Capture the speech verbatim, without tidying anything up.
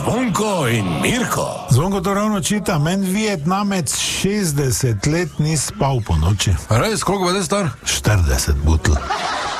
Zvonko in Mirko. Zvonko to ravno čita, meni Vietnamec šestdeset let ni spal po noči. Res, koliko pa je star? štirideset butl.